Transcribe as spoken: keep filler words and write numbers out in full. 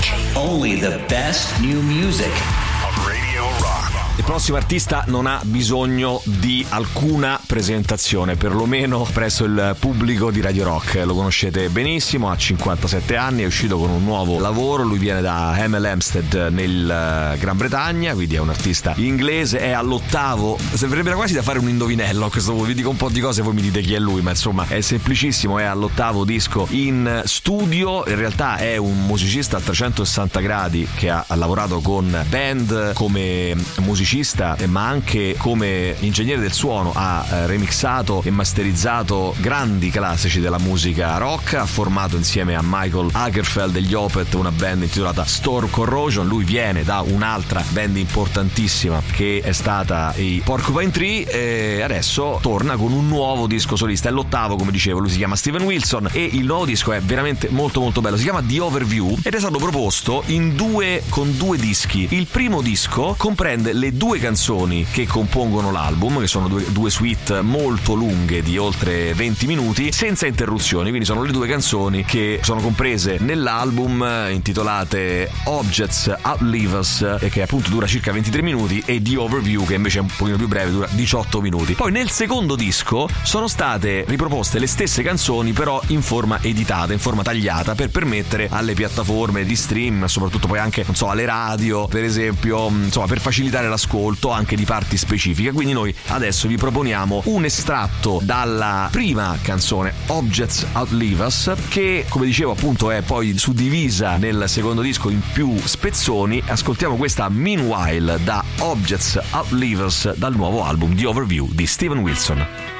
Only the best new music. Radio Rock. Il prossimo artista non ha bisogno di alcuna presentazione, perlomeno presso il pubblico di Radio Rock. Lo conoscete benissimo, ha cinquantasette anni, è uscito con un nuovo lavoro, lui viene da Hemel Hempstead nel Gran Bretagna, quindi è un artista inglese, è all'ottavo, sembrerebbe quasi da fare un indovinello a questo punto, vi dico un po' di cose e voi mi dite chi è lui, ma insomma è semplicissimo, è all'ottavo disco in studio, in realtà è un musicista a trecentosessanta gradi che ha, ha lavorato con band come musicista ma anche come ingegnere del suono, ha eh, remixato e masterizzato grandi classici della musica rock, ha formato insieme a Michael Agerfeld degli Opeth una band intitolata Storm Corrosion, lui viene da un'altra band importantissima che è stata i Porcupine Tree e adesso torna con un nuovo disco solista, è l'ottavo come dicevo, lui si chiama Steven Wilson e il nuovo disco è veramente molto molto bello, si chiama The Overview ed è stato proposto in due con due dischi. Il primo disco comprende le due canzoni che compongono l'album, che sono due, due suite molto lunghe di oltre venti minuti senza interruzioni, quindi sono le due canzoni che sono comprese nell'album intitolate Objects Outlive Us e che appunto dura circa ventitré minuti e The Overview che invece è un pochino più breve, dura diciotto minuti. Poi nel secondo disco sono state riproposte le stesse canzoni però in forma editata, in forma tagliata per permettere alle piattaforme di stream, soprattutto poi anche non so alle radio per esempio, insomma per facilitare l'ascolto anche di parti specifiche, quindi noi adesso vi proponiamo un estratto dalla prima canzone Objects Outlive Us che come dicevo appunto è poi suddivisa nel secondo disco in più spezzoni. Ascoltiamo questa Meanwhile da Objects Outlive Us dal nuovo album The Overview di Steven Wilson.